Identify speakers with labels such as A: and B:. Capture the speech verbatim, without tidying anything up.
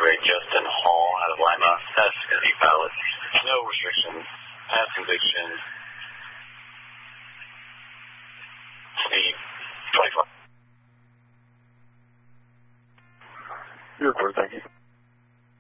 A: Grade Justin Hall out of Lima. That's going to be valid. No restrictions. Pass conviction. Speed twenty-four.
B: You're recorded, thank you.